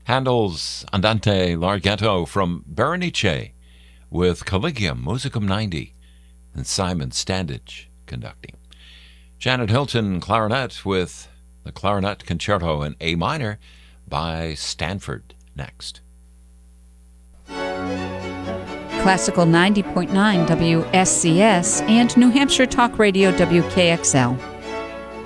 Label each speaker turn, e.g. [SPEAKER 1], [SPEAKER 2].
[SPEAKER 1] Handel's Andante Larghetto from Berenice with Collegium Musicum 90 and Simon Standage conducting. Janet Hilton clarinet with the Clarinet Concerto in A minor by Stanford next.
[SPEAKER 2] Classical 90.9 WSCS and New Hampshire Talk Radio WKXL.